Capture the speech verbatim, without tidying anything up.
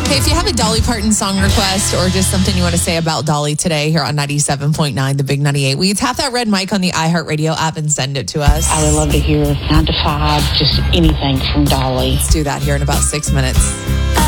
Hey, if you have a Dolly Parton song request or just something you want to say about Dolly today here on ninety-seven point nine, The Big ninety-eight, will you tap that red mic on the iHeartRadio app and send it to us? I would love to hear nine to five, just anything from Dolly. Let's do that here in about six minutes.